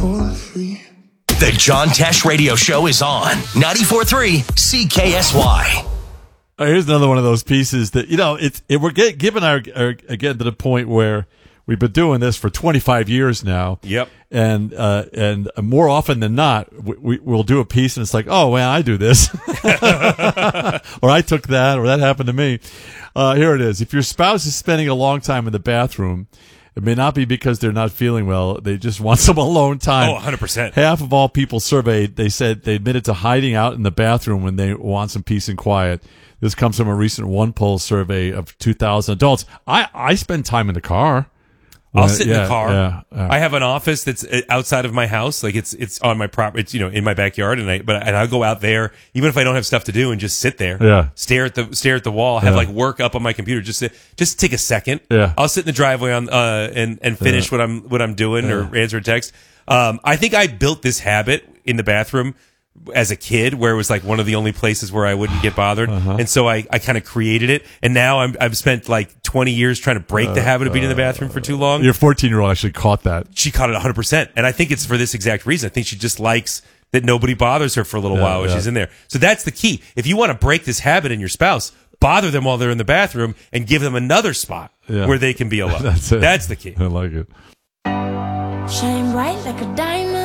The John Tesh Radio Show is on 94.3 CKSY. Here's another one of those pieces that, we're given our again to the point where we've been doing this for 25 years now. Yep. And more often than not, we'll do a piece and it's like, oh, well, I do this. Or I took that, or that happened to me. Here it is. If your spouse is spending a long time in the bathroom, it may not be because they're not feeling well. They just want some alone time. Oh, 100%. Half of all people surveyed, they said they admitted to hiding out in the bathroom when they want some peace and quiet. This comes from a recent OnePoll survey of 2,000 adults. I spend time in the car. I'll sit in the car. Yeah. I have an office that's outside of my house. Like it's on my property. It's, in my backyard. And I'll go out there, even if I don't have stuff to do, and just sit there. Yeah. Stare at the wall. Have like work up on my computer. Just take a second. Yeah. I'll sit in the driveway and finish what I'm doing or answer a text. I think I built this habit in the bathroom as a kid, where it was like one of the only places where I wouldn't get bothered. And so I kind of created it. And now I've spent like 20 years trying to break the habit of being in the bathroom for too long. Your 14-year-old actually caught that. She caught it 100%. And I think it's for this exact reason. I think she just likes that nobody bothers her for a little while when she's in there. So that's the key. If you want to break this habit in your spouse, bother them while they're in the bathroom and give them another spot where they can be alone. That's the key. I like it. Shine bright like a diamond.